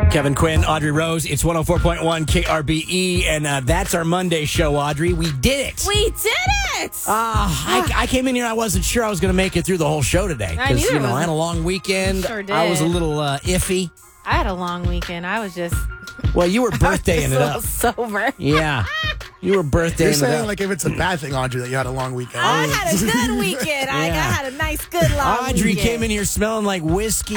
Kevin Quinn, Audrey Rose. It's 104.1 KRBE, and that's our Monday show, Audrey. We did it. We did it. I came in here. I wasn't sure I was going to make it through the whole show today. Because, I had a long weekend. Sure did. I was a little iffy. I had a long weekend. I was just... Well, you were birthdaying it up. Sober. Yeah. You were birthdaying You're it saying up. like if it's a bad thing, Audrey, that you had a long weekend. I had a good weekend. I had a nice, good long Audrey weekend. came in here smelling like whiskey.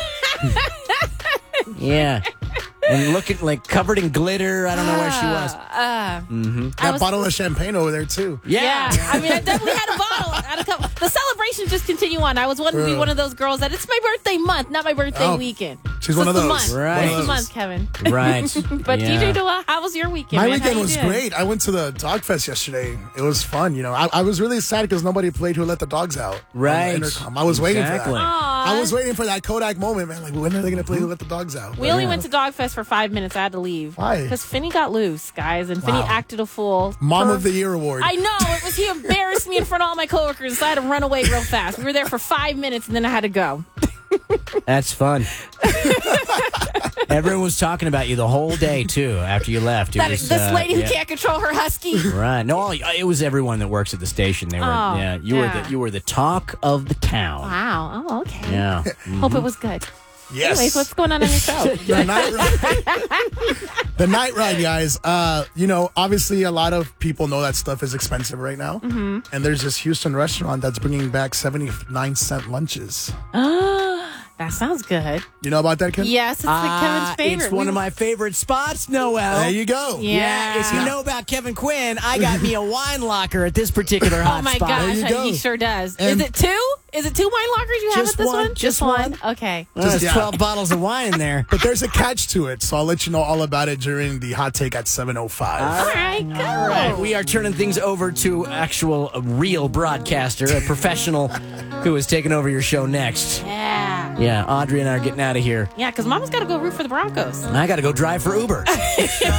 Yeah. And looking like covered in glitter. I don't know where she was. That bottle of champagne over there, too. Yeah. I mean, I definitely had a bottle. I had a couple. The celebrations just continue on. I was wanting to be one of those girls that it's my birthday month, not my birthday weekend. She's one of the those. Month. Right. It's the month, Kevin. Right. But Yeah. DJ Dula, how was your weekend? My man? weekend How you was doing? great. I went to the dog fest yesterday. It was fun. I was really sad because nobody played Who Let the Dogs Out. on the Right. intercom. I was waiting for Exactly. that. I was waiting for that Kodak moment, man. Like, when are they going to play Who Let the Dogs Out? We only went to Dogfest for 5 minutes. I had to leave. Why? Because Finney got loose, guys, and Finney acted a fool. Mom of the Year award. I know. He embarrassed me in front of all my coworkers, so I had to run away real fast. We were there for 5 minutes, and then I had to go. That's fun. Everyone was talking about you the whole day, too, after you left. This lady who can't control her husky. Right. No, it was everyone that works at the station. They were, you were the talk of the town. Wow. Oh, okay. Yeah. Hope it was good. Yes. Anyways, what's going on your show? The night ride. The night ride, guys. Obviously a lot of people know that stuff is expensive right now. Mm-hmm. And there's this Houston restaurant that's bringing back 79-cent lunches. That sounds good. You know about that, Ken? Yes, it's like Kevin's favorite. It's one of my favorite spots, Noel. There you go. Yeah. If you know about Kevin Quinn, I got me a wine locker at this particular hot Oh my spot. gosh, you go. he sure does. And is it two? Is it 2 wine lockers you have Just at this one, one? just one. Okay. There's Yeah. 12 bottles of wine in there. But there's a catch to it, so I'll let you know all about it during the hot take at 7:05. All right, go. All right, we are turning things over to a real broadcaster, a professional who is taking over your show next. Yeah. Yeah, Audrey and I are getting out of here. Yeah, because Mama's got to go root for the Broncos. I got to go drive for Uber.